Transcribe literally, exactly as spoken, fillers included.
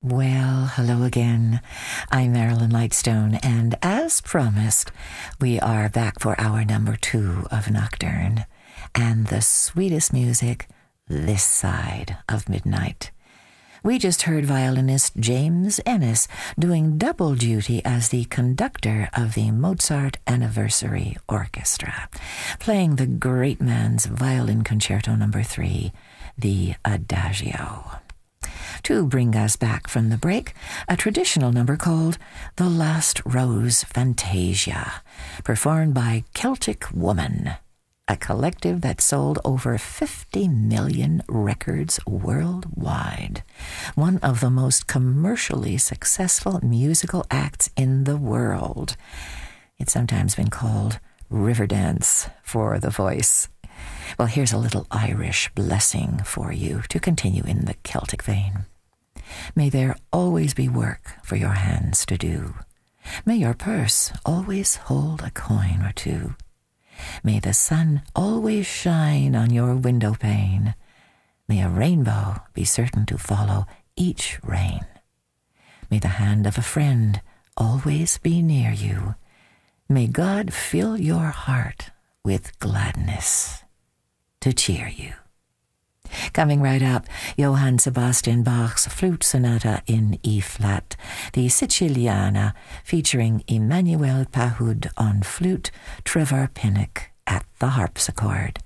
Well, hello again. I'm Marilyn Lightstone, and as promised, we are back for our number two of Nocturne, and the sweetest music this side of midnight. We just heard violinist James Ennis doing double duty as the conductor of the Mozart Anniversary Orchestra, playing the great man's Violin Concerto number three, the Adagio. To bring us back from the break, a traditional number called The Last Rose Fantasia, performed by Celtic Woman, a collective that sold over fifty million records worldwide, one of the most commercially successful musical acts in the world. It's sometimes been called Riverdance for the voice. Well, here's a little Irish blessing for you to continue in the Celtic vein. May there always be work for your hands to do. May your purse always hold a coin or two. May the sun always shine on your window pane. May a rainbow be certain to follow each rain. May the hand of a friend always be near you. May God fill your heart with gladness to cheer you. Coming right up, Johann Sebastian Bach's Flute Sonata in E-flat, the Siciliana, featuring Emmanuel Pahud on flute, Trevor Pinnock at the harpsichord.